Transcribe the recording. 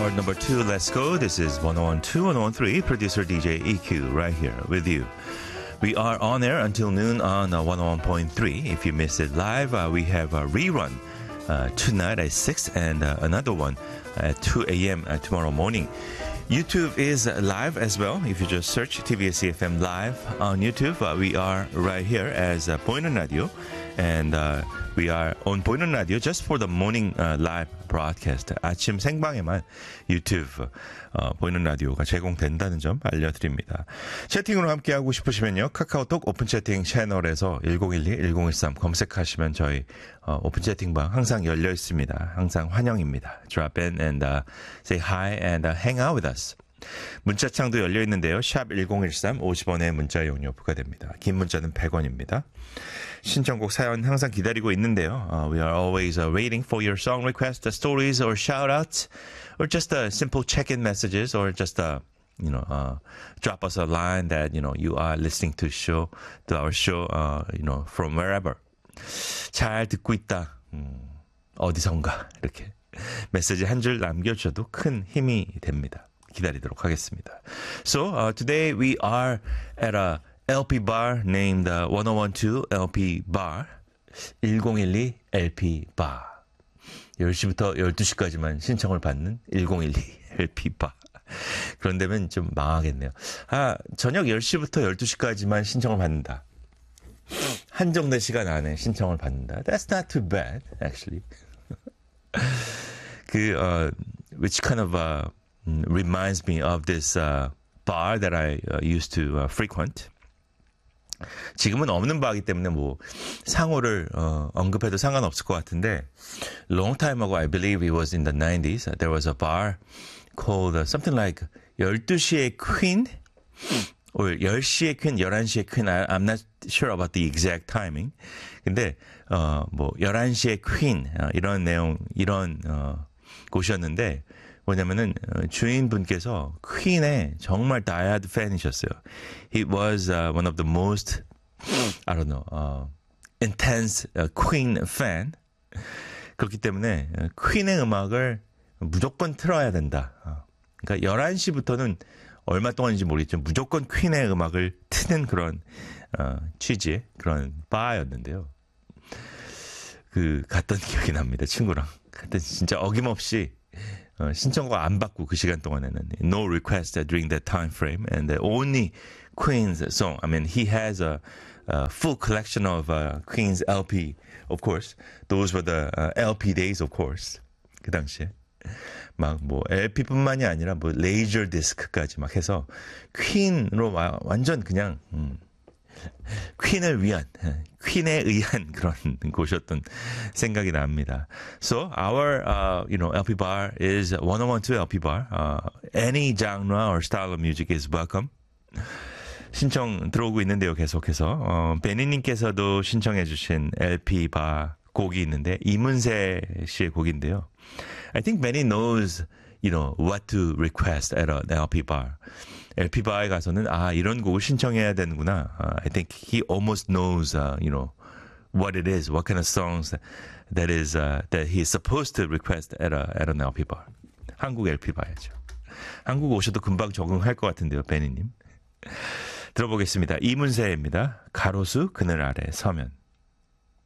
hour number 2. Let's go. This is 1012, 1013, producer DJ EQ right here with you. We are on air until noon on 101.3. If you missed it live, we have a rerun tonight at 6 and another one at 2 a.m. Tomorrow morning. YouTube is live as well. If you just search TBS EFM live on YouTube, we are right here as 보이는 라디오. And we are on 보이는 라디오 just for the morning live broadcast. 아침 생방에만 유튜브 보이는 라디오가 제공된다는 점 알려드립니다. 채팅으로 함께하고 싶으시면요. 카카오톡 오픈 채팅 채널에서 1012-1013 검색하시면 저희 오픈 채팅방 항상 열려 있습니다. 항상 환영입니다. Drop in and say hi and hang out with us. 문자창도 열려 있는데요. 샵 1013 50원의 문자 용료 부과됩니다. 긴 문자는 100원입니다. 신청곡 사연 항상 기다리고 있는데요. We are always waiting for your song requests, stories or shout-outs, or just simple check-in messages, or just drop us a line that you are listening to our show, from wherever. 잘 듣고 있다. 어디선가 이렇게 메시지 한 줄 남겨주셔도 큰 힘이 됩니다. 기다리도록 하겠습니다. So today we are at a LP bar named 1012 LP bar, 1012 LP bar. 10시부터 12시까지만 신청을 받는 1012 LP bar. 그런 데면 좀 망하겠네요. 저녁 10시부터 12시까지만 신청을 받는다. 한정된 시간 안에 신청을 받는다. That's not too bad, actually. Which kind of reminds me of this bar that I used to frequent. 지금은 없는 바이기 때문에 상호를 언급해도 상관없을 것 같은데 long time ago, I believe it was in the 90s, there was a bar called something like 12시의 Queen or 10시의 Queen, 11시의 Queen. I'm not sure about the exact timing. 근데 11시의 Queen 이런 내용, 이런 곳이었는데 뭐냐면은 주인분께서 퀸의 정말 diehard 팬이셨어요. He was one of the most, intense Queen fan. 그렇기 때문에 퀸의 음악을 무조건 틀어야 된다. 그러니까 11시부터는 얼마 동안인지 모르겠지만 무조건 퀸의 음악을 트는 그런 취지의 그런 바였는데요. 갔던 기억이 납니다. 친구랑. 그때 진짜 어김없이 신청곡 안 받고 그 시간 동안에는 no request during that time frame, and only Queen's song. I mean, he has a full collection of Queen's LP, of course. Those were the LP days, of course. 그 당시에 막 LP뿐만이 아니라 레이저 디스크까지 막 해서 퀸으로 완전 그냥 퀸을 위한, 퀸에 의한 그런 곳이었던 생각이 납니다. So our, LP bar is 1012 LP bar. Any genre or style of music is welcome. 신청 들어오고 있는데요, 계속해서. 베니님께서도 신청해주신 LP 바 곡이 있는데, 이문세 씨의 곡인데요. I think Benny knows, what to request at an LP bar. LP 바에 가서는 이런 곡을 신청해야 되는구나. I think he almost knows, what it is, what kind of songs that he is supposed to request at an LP bar. 한국 LP 바야죠. 한국 오셔도 금방 적응할 것 같은데요, 베니님. 들어보겠습니다. 이문세입니다. 가로수 그늘 아래 서면.